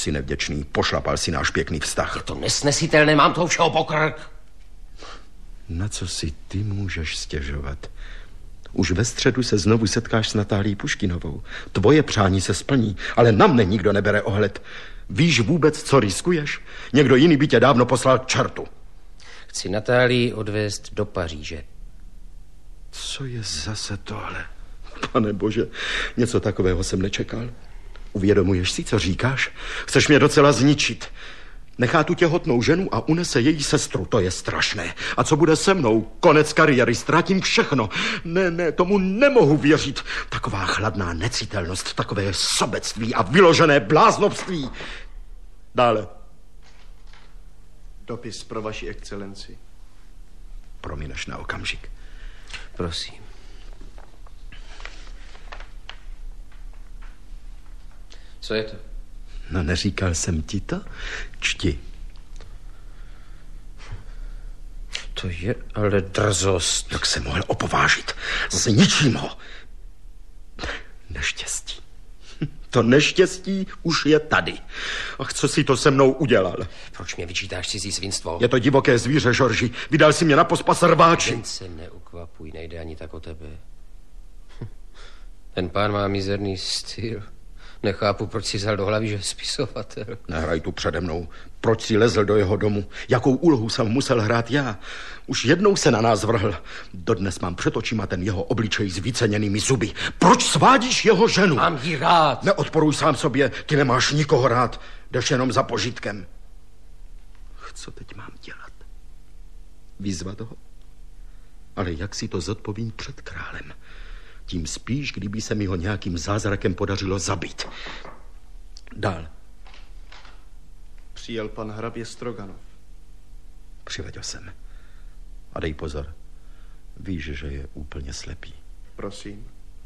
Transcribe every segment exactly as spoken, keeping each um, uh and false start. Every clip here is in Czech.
Jsi nevděčný, pošlapal si náš pěkný vztah. Je to nesnesitelné, mám toho všeho pokrk. Na co si ty můžeš stěžovat? Už ve středu se znovu setkáš s Natálií Puškinovou. Tvoje přání se splní, ale na mne nikdo nebere ohled. Víš vůbec, co riskuješ? Někdo jiný by tě dávno poslal k čertu. Chci Natálii odvést do Paříže. Co je zase tohle? Pane bože, něco takového jsem nečekal. Uvědomuješ si, co říkáš? Chceš mě docela zničit. Nechá tu těhotnou ženu a unese její sestru, to je strašné. A co bude se mnou? Konec kariéry, ztratím všechno. Ne, ne, tomu nemohu věřit. Taková chladná necitelnost, takové sobectví a vyložené bláznovství. Dále. Dopis pro vaši excelenci. Promineš na okamžik. Prosím. Co je to? No, neříkal jsem ti to? Čti. To je ale drzost. Jak se mohl opovážit? Zničím ho. Neštěstí. To neštěstí už je tady. Ach, co si to se mnou udělal? Proč mě vyčítáš cizí svinstvo? Je to divoké zvíře, Žorži. Vydal si mě na pospas rváči. Jen se neukvapuj, nejde ani tak o tebe. Ten pán má mizerný styl. Nechápu, proč si vzal do hlavy, že je spisovatel. Nehraj tu přede mnou. Proč si lezl do jeho domu? Jakou úlohu jsem musel hrát já? Už jednou se na nás vrhl. Dodnes mám před očima ten jeho obličej s vyceněnými zuby. Proč svádíš jeho ženu? Mám ji rád. Neodporuj sám sobě, ty nemáš nikoho rád. Jdeš jenom za požitkem. Co teď mám dělat? Vyzvat ho? Ale jak si to zodpovím před králem? Tím spíš, kdyby se mi ho nějakým zázrakem podařilo zabít. Dál. Přijel pan hrabě Stroganov. Přiveď ho sem. A dej pozor. Víš, že je úplně slepý. Prosím.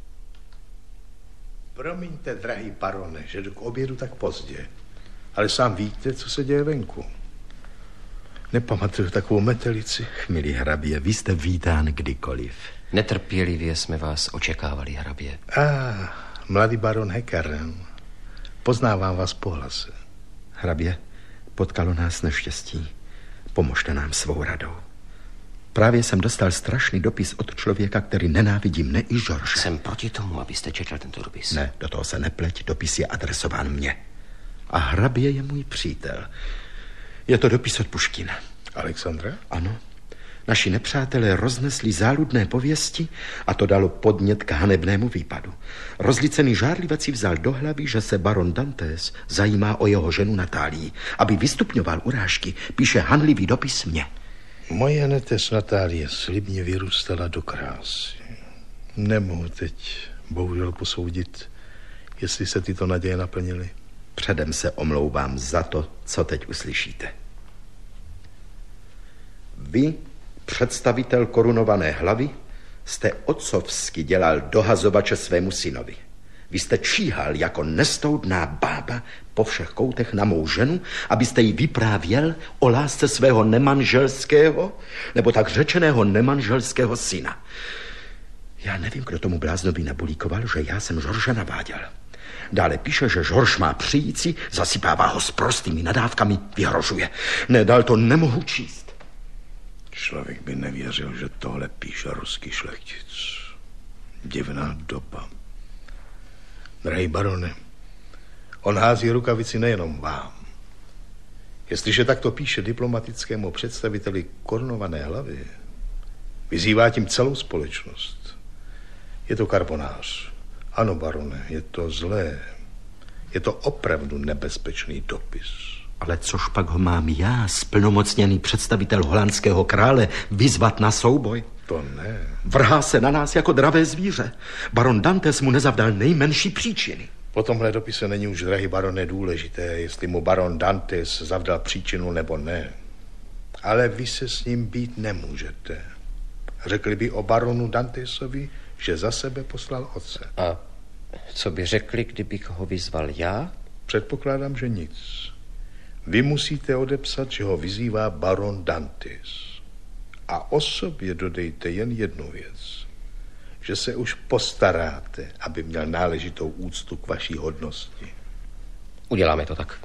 Promiňte, drahý barone, že jdu k obědu tak pozdě. Ale sám víte, co se děje venku. Nepamatuju takovou metelici. Milý hrabě, vy jste vítán kdykoliv. Netrpělivě jsme vás očekávali, hrabě. A, ah, mladý baron Hecker. Poznávám vás po hlase. Hrabě, potkalo nás neštěstí. Pomožte nám svou radou. Právě jsem dostal strašný dopis od člověka, který nenávidí mne i Žorže. Jsem proti tomu, abyste četl tento dopis. Ne, do toho se nepleť, dopis je adresován mně. A hrabě je můj přítel. Je to dopis od Puškina. Alexandra? Ano. Naši nepřátelé roznesli záludné pověsti a to dalo podnět k hanebnému výpadu. Rozlicený žárlivec si vzal do hlavy, že se baron Dantes zajímá o jeho ženu Natálii. Aby vystupňoval urážky, píše hanlivý dopis mně. Moje netes Natálie slibně vyrůstala do krásy. Nemohu teď bohužel posoudit, jestli se tyto naděje naplnily. Předem se omlouvám za to, co teď uslyšíte. Vy, představitel korunované hlavy, jste otcovsky dělal dohazovače svému synovi. Vy jste číhal jako nestoudná bába po všech koutech na mou ženu, abyste jí vyprávěl o lásce svého nemanželského, nebo tak řečeného nemanželského syna. Já nevím, kdo tomu bláznovi nabulíkoval, že já jsem Žorže naváděl. Dále píše, že Žorž má přijíci, zasypává ho s prostými nadávkami, vyhrožuje. Ne, dál to nemohu číst. Člověk by nevěřil, že tohle píše ruský šlechtic. Divná doba. Drahý barone, on hází rukavici nejenom vám. Jestliže takto píše diplomatickému představiteli korunované hlavy, vyzývá tím celou společnost. Je to karbonář. Ano, barone, je to zlé. Je to opravdu nebezpečný dopis. Ale což pak ho mám já, splnomocněný představitel holandského krále, vyzvat na souboj? To ne. Vrhá se na nás jako dravé zvíře. Baron Dantes mu nezavdal nejmenší příčiny. Po tomhle dopise není už, drahý barone, důležité, jestli mu baron Dantes zavdal příčinu nebo ne. Ale vy se s ním být nemůžete. Řekli by o baronu Dantesovi, že za sebe poslal otce. A co by řekli, kdybych ho vyzval já? Předpokládám, že nic. Vy musíte odepsat, že ho vyzývá baron Dantes. A o sobě dodejte jen jednu věc. Že se už postaráte, aby měl náležitou úctu k vaší hodnosti. Uděláme to tak.